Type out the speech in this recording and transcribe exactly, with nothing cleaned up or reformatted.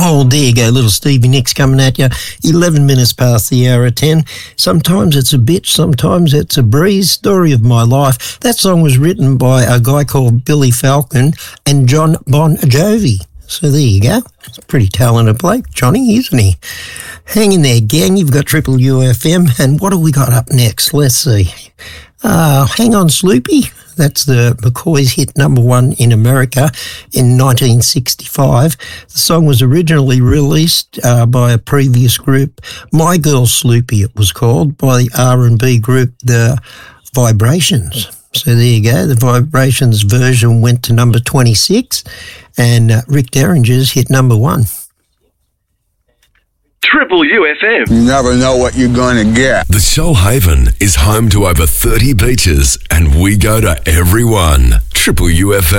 Oh, there you go, little Stevie Nicks coming at you. eleven minutes past the hour of ten. Sometimes it's a bitch, sometimes it's a breeze. Story of my life. That song was written by a guy called Billy Falcon and John Bon Jovi. So there you go. It's a pretty talented bloke, Johnny, isn't he? Hang in there, gang. You've got Triple U F M. And what have we got up next? Let's see. Uh, Hang On Sloopy. That's the McCoys hit number one in America in nineteen sixty-five. The song was originally released uh, by a previous group, My Girl Sloopy it was called, by the R and B group The Vibrations. So there you go. The Vibrations version went to number twenty-six, and uh, Rick Derringer's hit number one. Triple U F M. You never know what you're going to get. The Shoalhaven is home to over thirty beaches, and we go to every one. Triple U F M.